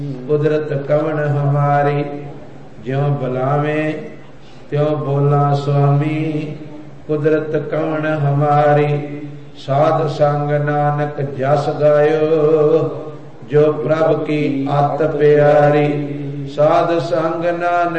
कुदरत कवण हमारी, ज्यों बुलावे त्यों बोला स्वामी, कुदरत कवण हमारी। साध संग नानक जस गायो, जो प्रभ की आत प्यारी। साध संग नानक